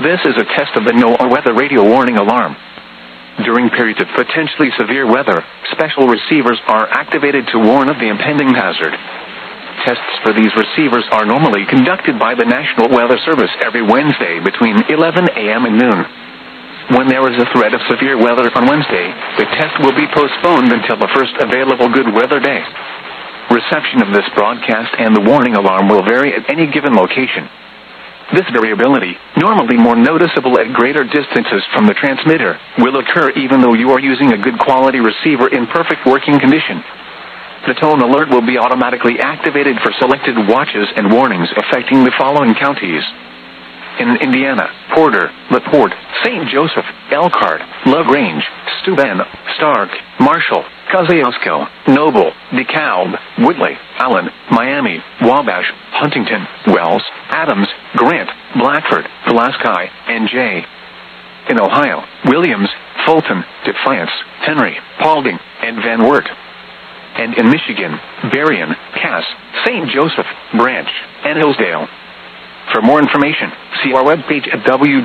This is a test of the NOAA weather radio warning alarm. During periods of potentially severe weather, special receivers are activated to warn of the impending hazard. Tests for these receivers are normally conducted by the National Weather Service every Wednesday between 11 a.m. and noon. When there is a threat of severe weather on Wednesday, the test will be postponed until the first available good weather day. Reception of this broadcast and the warning alarm will vary at any given location. This variability, normally more noticeable at greater distances from the transmitter, will occur even though you are using a good quality receiver in perfect working condition. The tone alert will be automatically activated for selected watches and warnings affecting the following counties: in Indiana, Porter, LaPorte, St. Joseph, Elkhart, LaGrange, Steuben, Stark, Marshall, Kosciuszko, Noble, DeKalb, Woodley, Allen, Miami, Wabash, Huntington, Wells, Adams, Grant, Blackford, Pulaski, and Jay. In Ohio, Williams, Fulton, Defiance, Henry, Paulding, and Van Wert. And in Michigan, Berrien, Cass, St. Joseph, Branch, and Hillsdale. For more information, see our webpage at